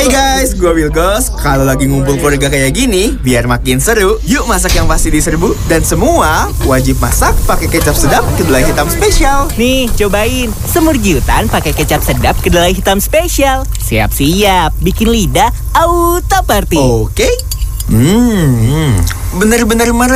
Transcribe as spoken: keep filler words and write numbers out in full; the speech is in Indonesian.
Hai guys, gue Wilgos. Kalau lagi ngumpul keluarga kayak gini, biar makin seru, yuk masak yang pasti diserbu. Dan semua wajib masak pakai kecap sedap kedelai hitam spesial. Nih, cobain semur jiutan pakai kecap sedap kedelai hitam spesial. Siap-siap, bikin lidah auto party. Oke. Hmm, bener-bener